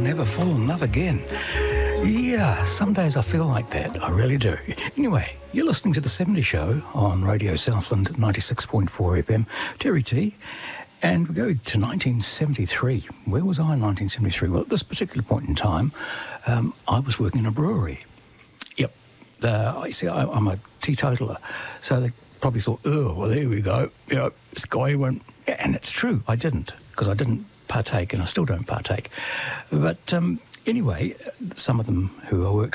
never fall in love again. Yeah, some days I feel like that. I really do. Anyway, you're listening to The 70 Show on Radio Southland 96.4 FM. Terry T. And we go to 1973. Where was I in 1973? Well, at this particular point in time, I was working in a brewery. Yep. You see, I'm a teetotaler. So they probably thought, oh, well, there we go. You know, this guy went... And it's true, I didn't, because I didn't partake, and I still don't partake. But anyway, some of them who I worked